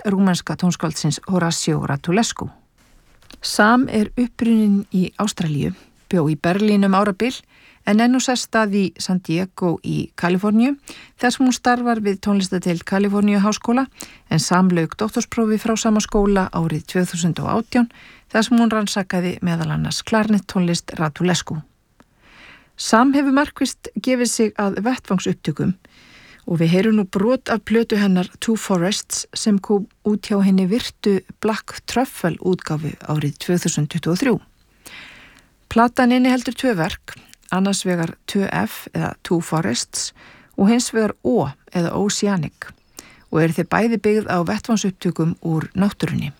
rúmenska tónskáldsins Horacio Radulescu. Sam upprunnin í Ástralíu, bjó í Berlín árabil, en nú sest að í San Diego í Kaliforníu þar sem hún starfar við tónlistadeild Kaliforníu háskóla, en Sam lauk doktorsprófi frá sama skóla árið 2018 þar sem hún rannsakaði meðal annars klarnettónlist Radulescu. Sam hefur markvisst gefið sig að vettvangsupptökum og við heyrum nú brot af plötu hennar Two Forests sem kom út hjá henni virtu Black Truffle útgáfu árið 2023. Platan inniheldur 2 verk, annars vegar 2F eða Two Forests og hins vegar O eða Oceanic og þeir bæði byggð á vettvangsupptökum úr náttúrunni.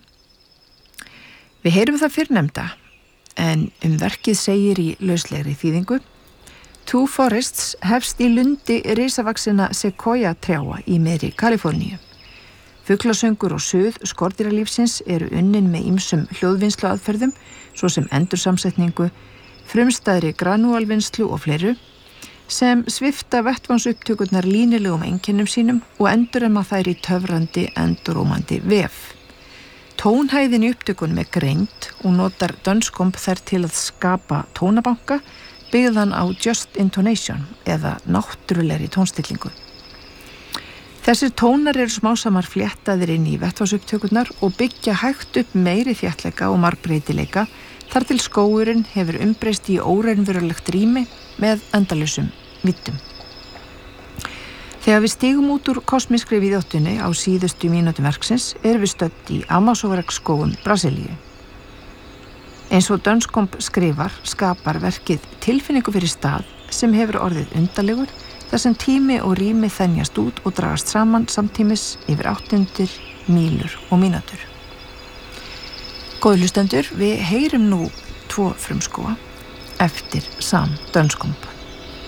Við heyrum það fyrrnefnda en verkið segir í lauslegri þýðingu: Two Forests hefst í lundi risavaxina sequoia trjáa í miðri Kaliforníu. Fuglasöngur og suð skordýralífsins unnin með ýmsum hljóðvinnsluaðferðum, svo sem endursamsetningu, frumstæðri granúalvinnslu og fleiru, sem svipta vettvangsupptökurnar línilegum einkennum sínum og endurrema þær í töfrandi, endurómandi vef. Tónhæðin í upptökunum greind og notar Dunscombe þær til að skapa tónabanka, byggðan á just intonation eða náttúrulegri tónstillingu. Þessir tónar smásamar fléttaðir inn í vettvangsupptökurnar og byggja hægt upp meiri þéttleika og margbreytileika þar til skógurinn hefur umbreyst í óraunverulegt rými með endalausum víddum. Þegar við stígum út úr kosmískri víðáttunni á síðustu mínútum verksins við stödd í Amazónskógum Brasilíu. Eins og Dunscombe skrifar skapar verkið tilfinningu fyrir stað sem hefur orðið undarlegur þar sem tími og rými þenjast út og dragast saman samtímis yfir 800 mílur og mínútur. Góðu hlustendur, við heyrum nú 2 frumskóga eftir Sam Dunscombe.